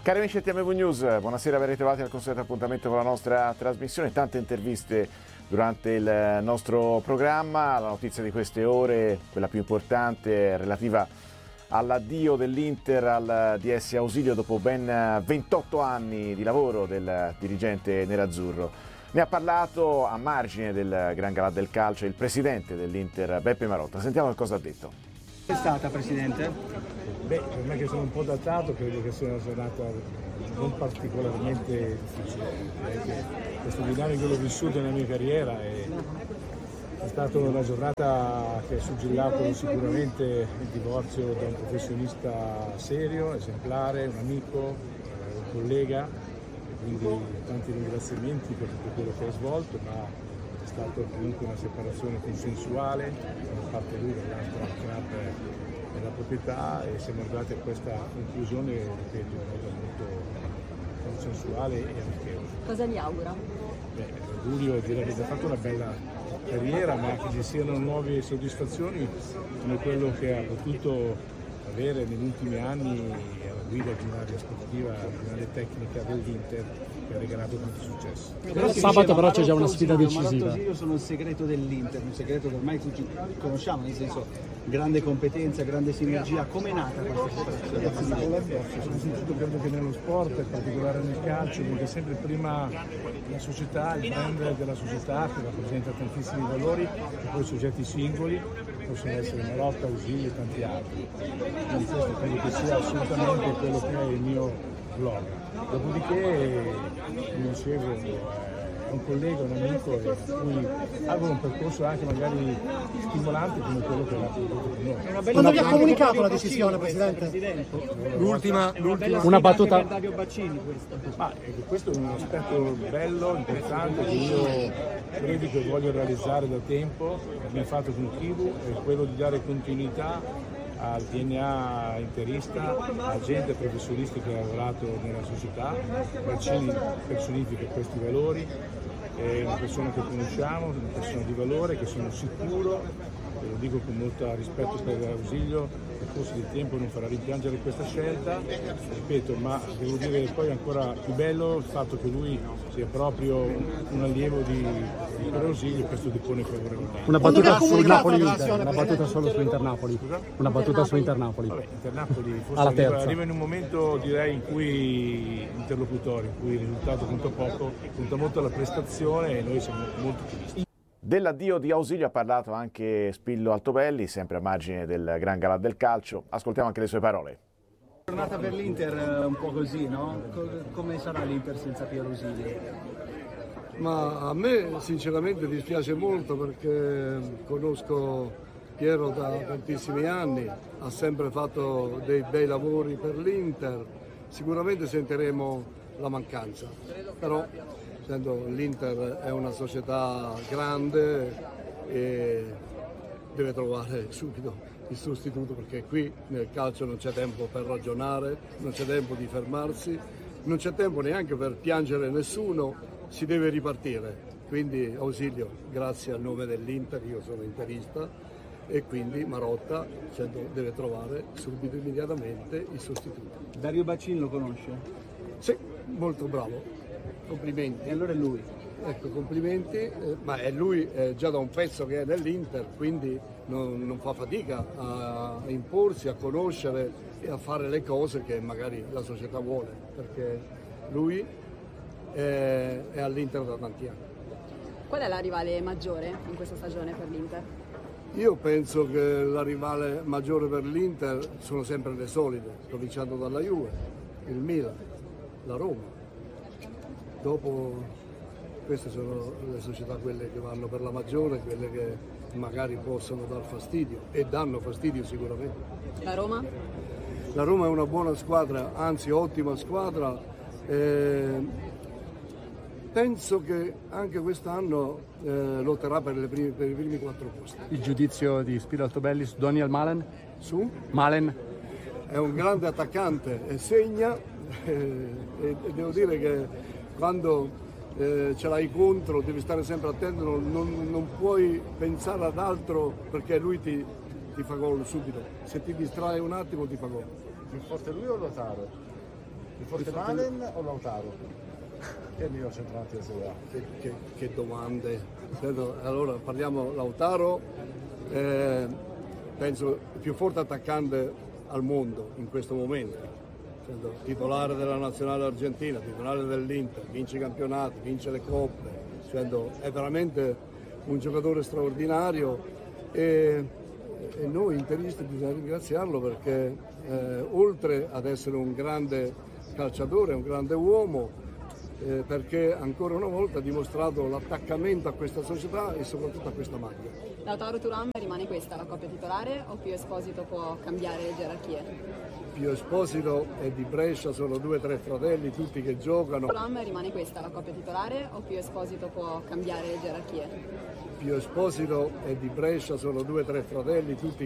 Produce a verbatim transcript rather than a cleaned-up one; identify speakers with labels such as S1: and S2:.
S1: Cari amici di T M V News, buonasera, ben ritrovati al consueto appuntamento con la nostra trasmissione. Tante interviste durante il nostro programma. La notizia di queste ore, quella più importante, è relativa all'addio dell'Inter al D S Ausilio dopo ben ventotto anni di lavoro del dirigente nerazzurro. Ne ha parlato a margine del Gran Galà del Calcio il presidente dell'Inter, Beppe Marotta. Sentiamo che cosa ha detto.
S2: È stata, Presidente?
S3: Beh, per me che sono un po' datato, credo che sia una giornata non particolarmente difficile. Questo dinamico l'ho vissuto nella mia carriera e è stata una giornata che ha suggellato sicuramente il divorzio da un professionista serio, esemplare, un amico, un collega, e quindi tanti ringraziamenti per tutto quello che ha svolto, ma è stata comunque una separazione consensuale da una parte lui, dall'altra il club e la proprietà, e siamo arrivati a questa conclusione, ripeto, in modo molto consensuale e amichevole.
S4: Cosa gli augura?
S3: Beh, Giulio direi che ha fatto una bella carriera, ma che ci siano nuove soddisfazioni come quello che ha potuto avere negli ultimi anni alla guida di un'area sportiva, di un'area tecnica dell'Inter, che ha regalato tanto successo.
S2: Però sabato però c'è già una sfida decisiva. Io sono il segreto dell'Inter, un segreto che ormai tutti conosciamo, nel senso grande competenza, grande sinergia. Come è nata questa separazione?
S3: Soprattutto credo che nello sport, in particolare nel calcio, perché sempre prima la società, il brand della società che rappresenta tantissimi valori e poi soggetti singoli, possono essere Marotta, Ausilio e tanti altri. Quindi questo credo che sia assolutamente quello che è il mio blog. Dopodiché, come dicevo, è un collega, un amico, e a cui auguro un percorso anche magari stimolante come quello che l'ha avuto con noi.
S5: Quando vi ha comunicato la decisione, Presidente?
S3: L'ultima,
S2: l'ultima una battuta. Per Dario Baccini,
S3: Ma questo è un aspetto bello, importante, che io credo che voglio realizzare da tempo, abbiamo fatto con Kivu, è quello di dare continuità al D N A interista, a gente professionista che ha lavorato nella società. Baccini personifica questi valori, è una persona che conosciamo, una persona di valore, che sono sicuro, e lo dico con molto rispetto per Ausilio, nel corso del tempo non farà rimpiangere questa scelta, ripeto, ma devo dire che poi è ancora più bello il fatto che lui sia proprio un allievo di, di Ausilio, e questo depone favorevolmente.
S2: Una battuta sul Napoli, una battuta solo su Inter-Napoli. Una battuta su Inter-Napoli.
S3: Vabbè, Inter-Napoli forse arriva, arriva in un momento, direi, in cui interlocutori, in cui il risultato conta poco, conta molto la prestazione e noi siamo molto ottimisti.
S1: Dell'addio di Ausilio ha parlato anche Spillo Altobelli, sempre a margine del Gran Galà del Calcio. Ascoltiamo anche le sue parole.
S2: Giornata per l'Inter un po' così, no? Come sarà l'Inter senza Piero Ausilio?
S5: Ma a me sinceramente dispiace molto, perché conosco Piero da tantissimi anni, ha sempre fatto dei bei lavori per l'Inter, sicuramente sentiremo la mancanza, però l'Inter è una società grande e deve trovare subito il sostituto, perché qui nel calcio non c'è tempo per ragionare, non c'è tempo di fermarsi, non c'è tempo neanche per piangere nessuno, si deve ripartire. Quindi Ausilio, grazie al nome dell'Inter, io sono interista, e quindi Marotta deve trovare subito, immediatamente, il sostituto.
S2: Dario Baccini lo conosce?
S5: Sì, molto bravo. Complimenti.
S2: E allora è lui.
S5: Ecco, complimenti, eh, ma è lui eh, già da un pezzo che è nell'Inter, quindi non, non fa fatica a imporsi, a conoscere e a fare le cose che magari la società vuole, perché lui è, è all'Inter da tanti anni.
S4: Qual è la rivale maggiore in questa stagione per l'Inter?
S5: Io penso che la rivale maggiore per l'Inter sono sempre le solite, cominciando dalla Juve, il Milan, la Roma. Dopo queste sono le società, quelle che vanno per la maggiore, quelle che magari possono dar fastidio, e danno fastidio sicuramente.
S4: La Roma?
S5: La Roma è una buona squadra, anzi ottima squadra. Eh, penso che anche quest'anno eh, lotterà per, le prime, per i primi quattro posti.
S2: Il giudizio di Spillo Altobelli su Daniel Malen?
S5: Su?
S2: Malen?
S5: È un grande attaccante e segna, eh, e, e devo dire che quando eh, ce l'hai contro devi stare sempre attento, non, non, non puoi pensare ad altro, perché lui ti, ti fa gol subito. Se ti distrae un attimo ti fa gol.
S3: Più forte lui o Lautaro?
S6: Forse Allen o Lautaro? Che è il miglior centravanti della Serie A?
S5: Che, che, che domande. Allora parliamo Lautaro, eh, penso il più forte attaccante al mondo in questo momento, titolare della nazionale argentina, titolare dell'Inter, vince i campionati, vince le coppe, è veramente un giocatore straordinario e, e noi interisti bisogna ringraziarlo perché eh, oltre ad essere un grande calciatore, un grande uomo, eh, perché ancora una volta ha dimostrato l'attaccamento a questa società e soprattutto a questa maglia.
S4: Lautaro Thuram rimane questa la coppia titolare o Pio Esposito può cambiare le gerarchie?
S5: Pio Esposito e Di Brescia sono due o tre fratelli, tutti che giocano.
S4: Thuram rimane questa la coppia titolare o Pio Esposito può cambiare le gerarchie?
S5: Pio Esposito e Di Brescia sono due o tre fratelli, tutti